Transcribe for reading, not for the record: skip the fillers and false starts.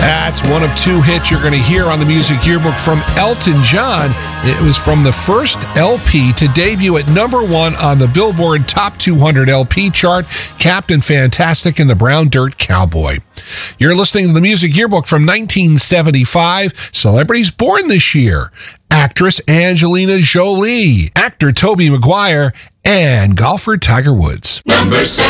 That's one of two hits you're going to hear on the Music Yearbook from Elton John. It was from the first LP to debut at number one on the Billboard Top 200 LP chart, Captain Fantastic and the Brown Dirt Cowboy. You're listening to the Music Yearbook from 1975. Celebrities born this year: actress Angelina Jolie, actor Tobey Maguire, and golfer Tiger Woods. Number 6.